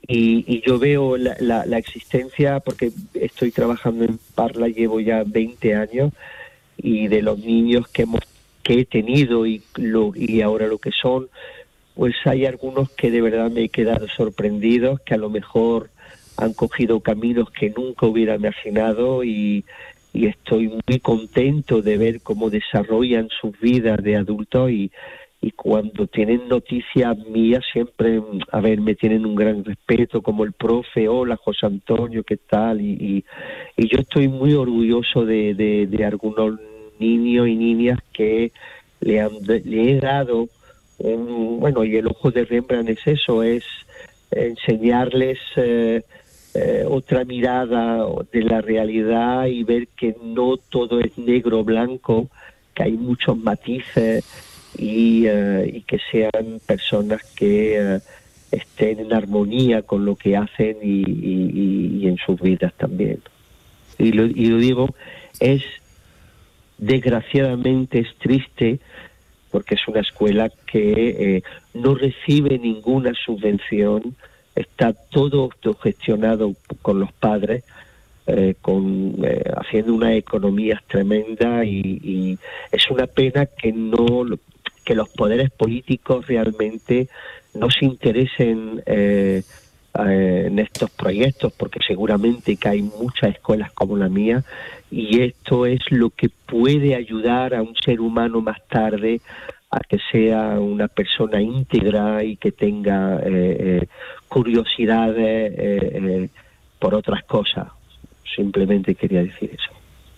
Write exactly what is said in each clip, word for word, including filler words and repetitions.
y, y yo veo la, la, la existencia, porque estoy trabajando en Parla, llevo ya veinte años, y de los niños que hemos que he tenido y, lo, y ahora lo que son, pues hay algunos que de verdad me he quedado sorprendidos, que a lo mejor han cogido caminos que nunca hubiera imaginado, y, y estoy muy contento de ver cómo desarrollan sus vidas de adultos, y, y cuando tienen noticias mías siempre, a ver, me tienen un gran respeto, como el profe, hola José Antonio, ¿qué tal? Y, y, y yo estoy muy orgulloso de, de, de algunos niños y niñas que le, han, le he dado un, bueno, y el ojo de Rembrandt es eso, es enseñarles eh, eh, otra mirada de la realidad y ver que no todo es negro o blanco, que hay muchos matices, y, uh, y que sean personas que uh, estén en armonía con lo que hacen y, y, y en sus vidas también. Y lo, y lo digo, es desgraciadamente es triste, porque es una escuela que eh, no recibe ninguna subvención, está todo autogestionado con los padres, eh, con eh, haciendo unas economías tremendas, y, y es una pena que no que los poderes políticos realmente no se interesen eh, eh, en estos proyectos, porque seguramente que hay muchas escuelas como la mía, y esto es lo que puede ayudar a un ser humano más tarde a que sea una persona íntegra y que tenga eh, eh, curiosidades eh, eh, por otras cosas. Simplemente quería decir eso.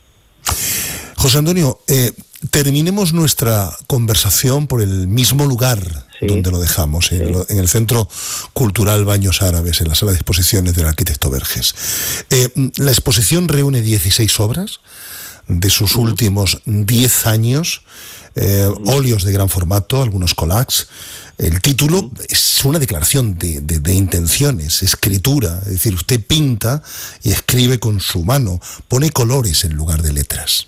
José Antonio, eh, terminemos nuestra conversación por el mismo lugar, sí, donde lo dejamos, sí, en, lo, en el Centro Cultural Baños Árabes, en la sala de exposiciones del arquitecto Verges. Eh, la exposición reúne dieciséis obras de sus uh-huh. últimos diez años, eh, uh-huh. óleos de gran formato, algunos collages. El título uh-huh. es una declaración de, de, de intenciones, escritura, es decir, usted pinta y escribe con su mano, pone colores en lugar de letras.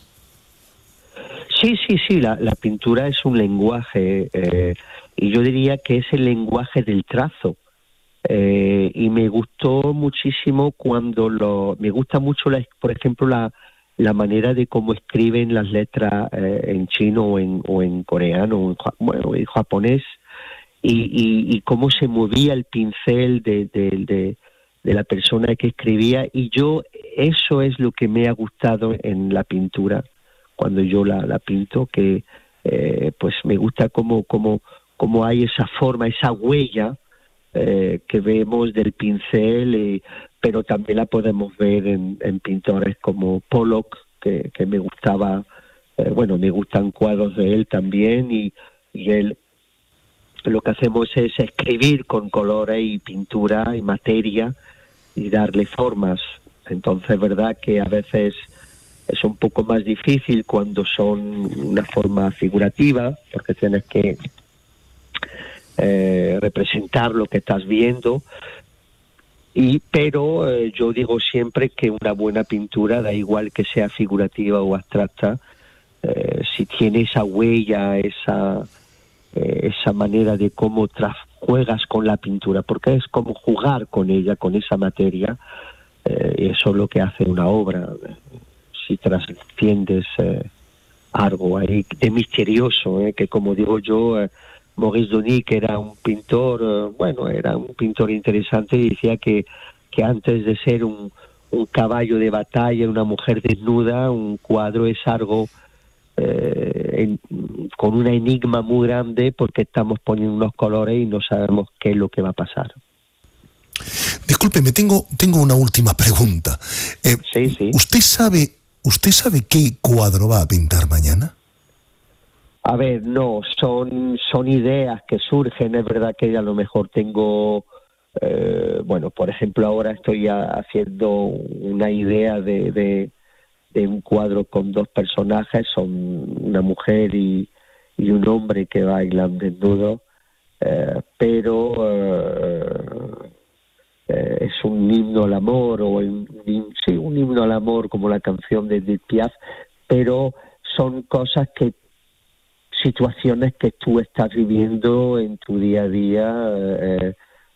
Sí, sí, sí, la, la pintura es un lenguaje, eh, y yo diría que es el lenguaje del trazo. Eh, y me gustó muchísimo cuando lo... Me gusta mucho, la, por ejemplo, la, la manera de cómo escriben las letras eh, en chino o en, o en coreano, o en, bueno, en japonés, y, y, y cómo se movía el pincel de, de, de, de la persona que escribía. Y yo, eso es lo que me ha gustado en la pintura, cuando yo la, la pinto, que eh, pues me gusta cómo, cómo, cómo hay esa forma, esa huella eh, que vemos del pincel, eh, pero también la podemos ver en, en pintores como Pollock, que, que me gustaba, eh, bueno, me gustan cuadros de él también, y, y él, lo que hacemos es escribir con colores y pintura y materia y darle formas. Entonces es verdad que a veces es un poco más difícil cuando son una forma figurativa, porque tienes que eh, representar lo que estás viendo, y pero eh, yo digo siempre que una buena pintura, da igual que sea figurativa o abstracta, eh, si tiene esa huella, esa, eh, esa manera de cómo tra- juegas con la pintura, porque es como jugar con ella, con esa materia, eh, y eso es lo que hace una obra. Si trasciendes eh, algo ahí de misterioso, eh, que como digo yo, eh, Maurice Denis, que era un pintor, eh, bueno, era un pintor interesante, y decía que, que antes de ser un, un caballo de batalla, una mujer desnuda, un cuadro es algo eh, en, con una enigma muy grande, porque estamos poniendo unos colores y no sabemos qué es lo que va a pasar. Discúlpeme, tengo, tengo una última pregunta. Eh, sí, sí. ¿Usted sabe... ¿Usted sabe qué cuadro va a pintar mañana? A ver, no, son son ideas que surgen. Es verdad que a lo mejor tengo, eh, bueno, por ejemplo, ahora estoy haciendo una idea de, de, de un cuadro con dos personajes, son una mujer y, y un hombre que bailan desnudos, eh, pero... Eh, Eh, es un himno al amor, o el, sí, un himno al amor, como la canción de Edith Piaf, pero son cosas que, situaciones que tú estás viviendo en tu día a día, eh,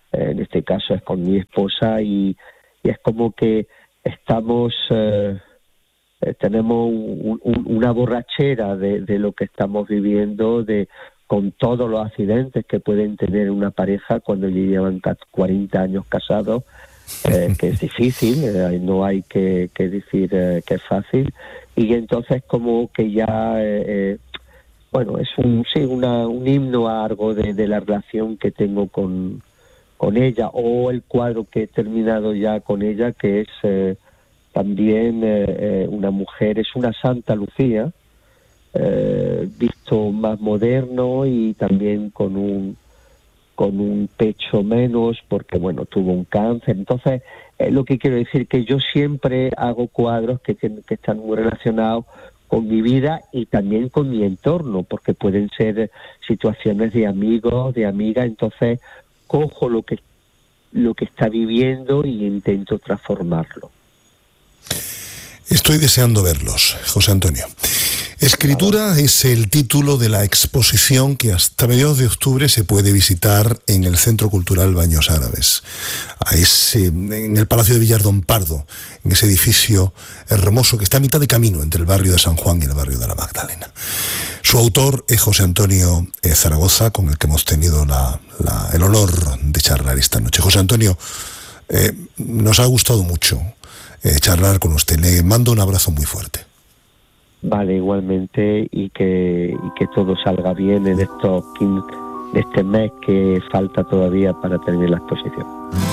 eh, en este caso es con mi esposa, y, y es como que estamos, eh, eh, tenemos un, un, una borrachera de, de lo que estamos viviendo, de con todos los accidentes que pueden tener una pareja cuando ya llevan cuarenta años casados, eh, que es difícil, eh, no hay que, que decir eh, que es fácil, y entonces como que ya, eh, eh, bueno, es un sí una, un himno a algo de, de la relación que tengo con, con ella, o el cuadro que he terminado ya con ella, que es eh, también eh, eh, una mujer, es una Santa Lucía, Eh, visto más moderno y también con un con un pecho menos, porque bueno, tuvo un cáncer. Entonces, eh, lo que quiero decir que yo siempre hago cuadros que, que, que están muy relacionados con mi vida y también con mi entorno, porque pueden ser situaciones de amigos, de amigas. Entonces, cojo lo que lo que está viviendo y intento transformarlo. Estoy deseando verlos, José Antonio. Escritura es el título de la exposición que hasta mediados de octubre se puede visitar en el Centro Cultural Baños Árabes, a ese, en el Palacio de Villardón Pardo, en ese edificio hermoso que está a mitad de camino entre el barrio de San Juan y el barrio de la Magdalena. Su autor es José Antonio eh, Zaragoza, con el que hemos tenido la, la, el honor de charlar esta noche. José Antonio, eh, nos ha gustado mucho eh, charlar con usted. Le mando un abrazo muy fuerte. Vale, igualmente, y que y que todo salga bien en estos de este mes que falta todavía para terminar la exposición.